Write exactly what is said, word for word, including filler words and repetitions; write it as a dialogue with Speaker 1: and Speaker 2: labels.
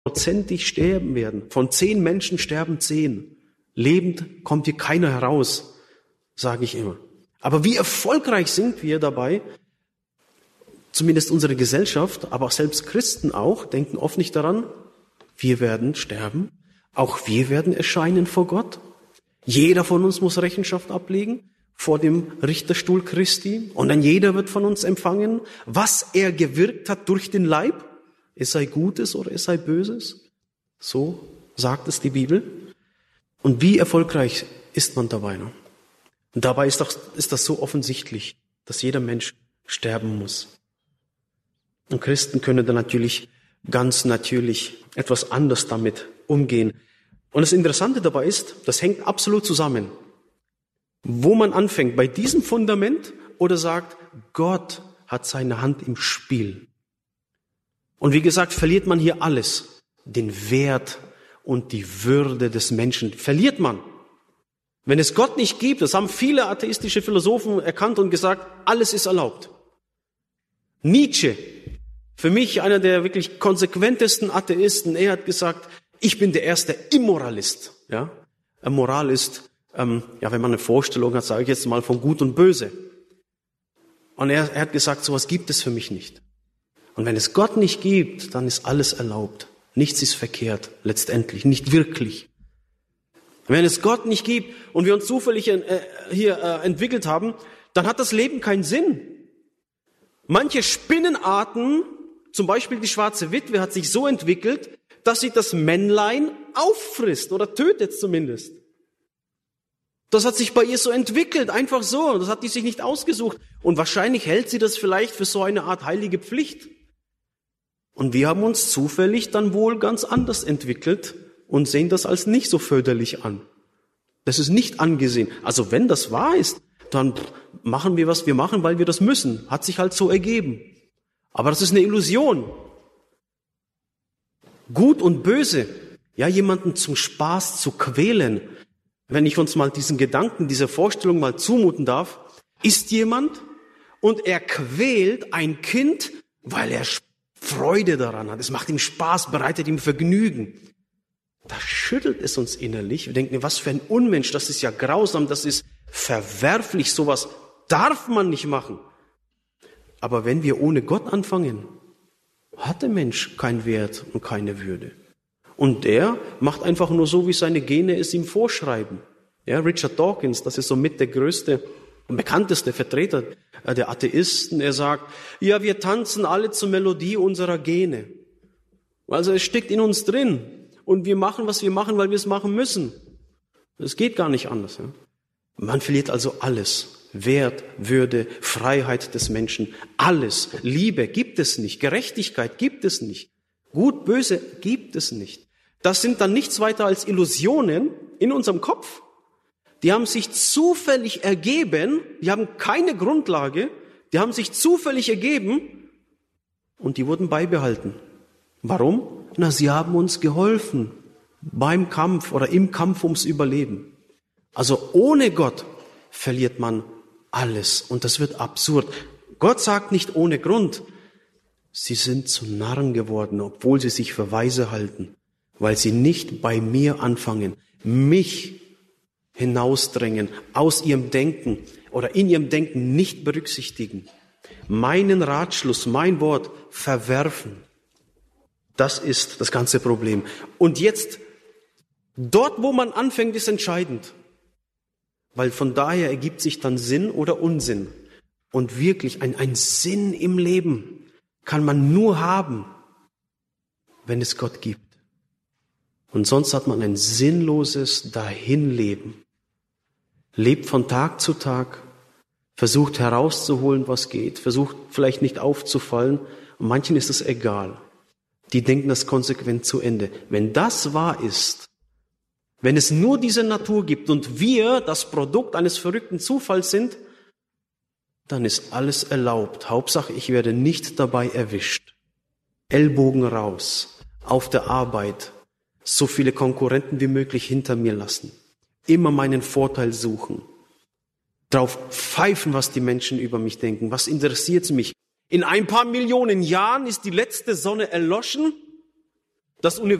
Speaker 1: hundertprozentig sterben werden. Von zehn Menschen sterben zehn. Lebend kommt hier keiner heraus, sage ich immer. Aber wie erfolgreich sind wir dabei, zumindest unsere Gesellschaft, aber auch selbst Christen auch, denken oft nicht daran, wir werden sterben, auch wir werden erscheinen vor Gott. Jeder von uns muss Rechenschaft ablegen vor dem Richterstuhl Christi und dann jeder wird von uns empfangen, was er gewirkt hat durch den Leib, es sei Gutes oder es sei Böses. So sagt es die Bibel. Und wie erfolgreich ist man dabei? Ne? Und dabei ist, doch, ist das so offensichtlich, dass jeder Mensch sterben muss. Und Christen können dann natürlich ganz natürlich etwas anders damit umgehen. Und das Interessante dabei ist, das hängt absolut zusammen. Wo man anfängt, bei diesem Fundament oder sagt, Gott hat seine Hand im Spiel. Und wie gesagt, verliert man hier alles, den Wert und die Würde des Menschen, verliert man. Wenn es Gott nicht gibt, das haben viele atheistische Philosophen erkannt und gesagt, alles ist erlaubt. Nietzsche, für mich einer der wirklich konsequentesten Atheisten, er hat gesagt, ich bin der erste Immoralist. Ja, Moral ist, ähm, ja, wenn man eine Vorstellung hat, sage ich jetzt mal von Gut und Böse. Und er, er hat gesagt, sowas gibt es für mich nicht. Und wenn es Gott nicht gibt, dann ist alles erlaubt. Nichts ist verkehrt, letztendlich, nicht wirklich. Wenn es Gott nicht gibt und wir uns zufällig äh, hier äh, entwickelt haben, dann hat das Leben keinen Sinn. Manche Spinnenarten, zum Beispiel die schwarze Witwe, hat sich so entwickelt, dass sie das Männlein auffrisst oder tötet zumindest. Das hat sich bei ihr so entwickelt, einfach so. Das hat die sich nicht ausgesucht. Und wahrscheinlich hält sie das vielleicht für so eine Art heilige Pflicht. Und wir haben uns zufällig dann wohl ganz anders entwickelt und sehen das als nicht so förderlich an. Das ist nicht angesehen. Also wenn das wahr ist, dann machen wir, was wir machen, weil wir das müssen. Hat sich halt so ergeben. Aber das ist eine Illusion. Gut und böse, ja, jemanden zum Spaß zu quälen, wenn ich uns mal diesen Gedanken, diese Vorstellung mal zumuten darf, ist jemand und er quält ein Kind, weil er Freude daran hat. Es macht ihm Spaß, bereitet ihm Vergnügen. Da schüttelt es uns innerlich. Wir denken, was für ein Unmensch, das ist ja grausam, das ist verwerflich, sowas darf man nicht machen. Aber wenn wir ohne Gott anfangen, hat der Mensch keinen Wert und keine Würde. Und der macht einfach nur so, wie seine Gene es ihm vorschreiben. Ja, Richard Dawkins, das ist somit der größte und bekannteste Vertreter der Atheisten. Er sagt, ja, wir tanzen alle zur Melodie unserer Gene. Also es steckt in uns drin. Und wir machen, was wir machen, weil wir es machen müssen. Es geht gar nicht anders. Ja? Man verliert also alles. Wert, Würde, Freiheit des Menschen, alles. Liebe gibt es nicht. Gerechtigkeit gibt es nicht. Gut, böse gibt es nicht. Das sind dann nichts weiter als Illusionen in unserem Kopf. Die haben sich zufällig ergeben, die haben keine Grundlage, die haben sich zufällig ergeben und die wurden beibehalten. Warum? Na, sie haben uns geholfen beim Kampf oder im Kampf ums Überleben. Also ohne Gott verliert man alles und das wird absurd. Gott sagt nicht ohne Grund, sie sind zu Narren geworden, obwohl sie sich für weise halten, weil sie nicht bei mir anfangen, mich hinausdrängen, aus ihrem Denken oder in ihrem Denken nicht berücksichtigen, meinen Ratschluss, mein Wort verwerfen. Das ist das ganze Problem. Und jetzt, dort, wo man anfängt, ist entscheidend. Weil von daher ergibt sich dann Sinn oder Unsinn. Und wirklich ein, ein Sinn im Leben kann man nur haben, wenn es Gott gibt. Und sonst hat man ein sinnloses Dahinleben. Lebt von Tag zu Tag, versucht herauszuholen, was geht, versucht vielleicht nicht aufzufallen. Und manchen ist es egal. Die denken das konsequent zu Ende. Wenn das wahr ist, wenn es nur diese Natur gibt und wir das Produkt eines verrückten Zufalls sind, dann ist alles erlaubt. Hauptsache, ich werde nicht dabei erwischt. Ellbogen raus, auf der Arbeit, so viele Konkurrenten wie möglich hinter mir lassen. Immer meinen Vorteil suchen. Drauf pfeifen, was die Menschen über mich denken. Was interessiert mich? In ein paar Millionen Jahren ist die letzte Sonne erloschen Das